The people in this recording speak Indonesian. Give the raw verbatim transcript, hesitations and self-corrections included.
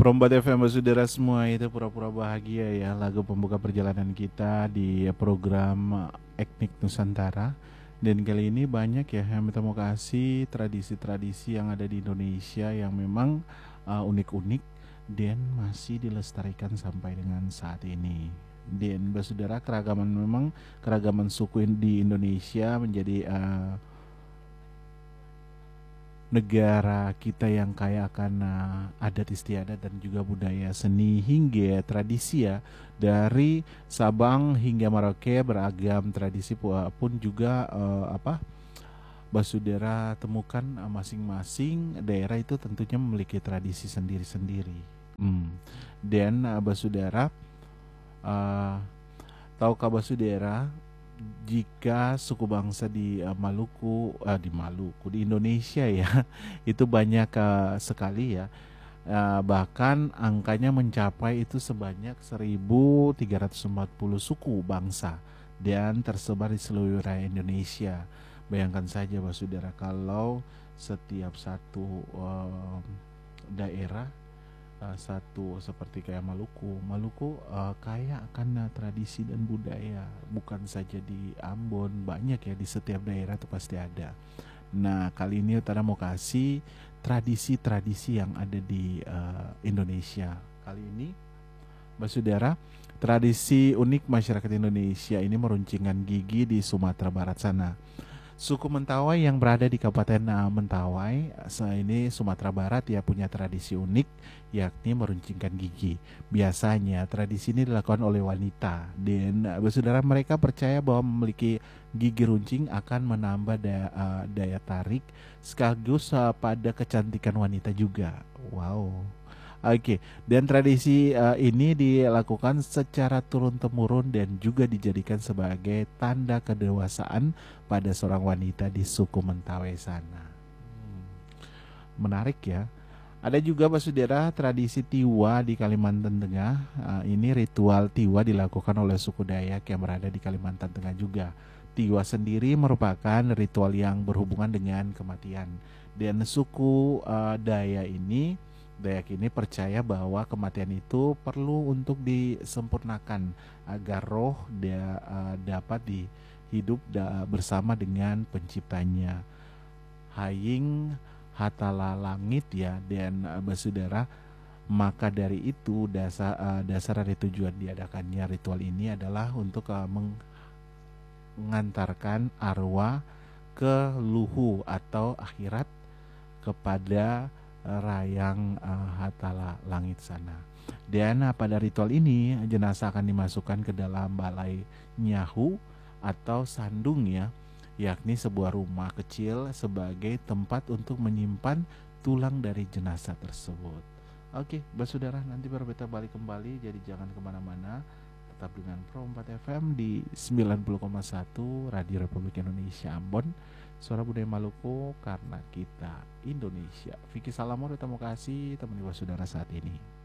Perombat F M saudara semua, itu pura-pura bahagia ya, lagu pembuka perjalanan kita di program Etnik Nusantara. Dan kali ini banyak ya yang kita mau kasih tradisi-tradisi yang ada di Indonesia yang memang uh, unik-unik dan masih dilestarikan sampai dengan saat ini. Dan saudara, keragaman memang keragaman suku di Indonesia menjadi uh, negara kita yang kaya akan uh, adat istiadat dan juga budaya seni hingga tradisi ya. Dari Sabang hingga Merauke beragam tradisi pu- pun juga uh, apa basudara temukan, uh, masing-masing daerah itu tentunya memiliki tradisi sendiri-sendiri. Hmm. Dan uh, basudara, uh, tahukah basudara jika suku bangsa di uh, Maluku, uh, di Maluku di Indonesia ya itu banyak uh, sekali ya. Uh, bahkan angkanya mencapai itu sebanyak seribu tiga ratus empat puluh suku bangsa dan tersebar di seluruh wilayah Indonesia. Bayangkan saja Pak Saudara, kalau setiap satu uh, daerah, uh, satu seperti kayak Maluku. Maluku uh, kaya akan uh, tradisi dan budaya, bukan saja di Ambon, banyak ya di setiap daerah itu pasti ada. Nah, kali ini Utara mau kasih tradisi-tradisi yang ada di uh, Indonesia. Kali ini, Mbak Saudara, tradisi unik masyarakat Indonesia ini meruncingkan gigi di Sumatera Barat sana. Suku Mentawai yang berada di Kabupaten uh, Mentawai, se- ini Sumatera Barat ya, punya tradisi unik yakni meruncingkan gigi. Biasanya tradisi ini dilakukan oleh wanita dan uh, saudara, mereka percaya bahwa memiliki gigi runcing akan menambah daya, uh, daya tarik sekaligus uh, pada kecantikan wanita juga. Wow. Oke, dan tradisi uh, ini dilakukan secara turun-temurun dan juga dijadikan sebagai tanda kedewasaan pada seorang wanita di suku Mentawai sana. Hmm, menarik ya. Ada juga Pak Saudara tradisi Tiwa di Kalimantan Tengah. Uh, ini ritual Tiwa dilakukan oleh suku Dayak yang berada di Kalimantan Tengah juga. Tiwa sendiri merupakan ritual yang berhubungan dengan kematian. Dan suku uh, Dayak ini Dayak ini percaya bahwa kematian itu perlu untuk disempurnakan agar roh da, uh, dapat di hidup da, bersama dengan penciptanya. Haying hatala langit ya, dan uh, bersaudara, maka dari itu dasar uh, dasar dari tujuan diadakannya ritual ini adalah untuk uh, mengantarkan arwah ke luhu atau akhirat kepada uh, rayang uh, hatala langit sana. Dan uh, pada ritual ini jenazah akan dimasukkan ke dalam balai nyahu atau sandung ya, yakni sebuah rumah kecil sebagai tempat untuk menyimpan tulang dari jenazah tersebut. Oke, saudara, nanti baru kita balik kembali, jadi jangan kemana-mana. Tetap dengan Pro empat F M di sembilan puluh koma satu Radio Republik Indonesia Ambon, suara budaya Maluku karena kita Indonesia. Vicky Salamor, terima kasih teman ibu saudara saat ini.